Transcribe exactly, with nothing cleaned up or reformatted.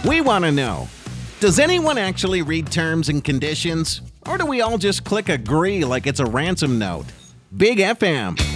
We want to know, does anyone actually read terms and conditions? Or do we all just click agree like it's a ransom note? Big F M.